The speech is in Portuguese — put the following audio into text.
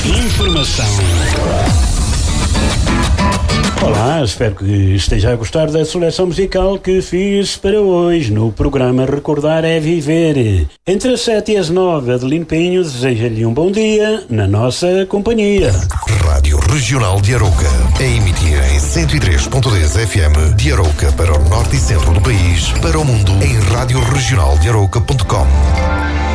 Informação. Olá, espero que esteja a gostar da seleção musical que fiz para hoje no programa Recordar é Viver. Entre as 7 e as 9, Adelino Pinho deseja-lhe um bom dia na nossa companhia. Rádio Regional de Arouca, a emitir em 103.10 FM de Arouca para o norte e centro do país, para o mundo em radioregionaldearouca.com.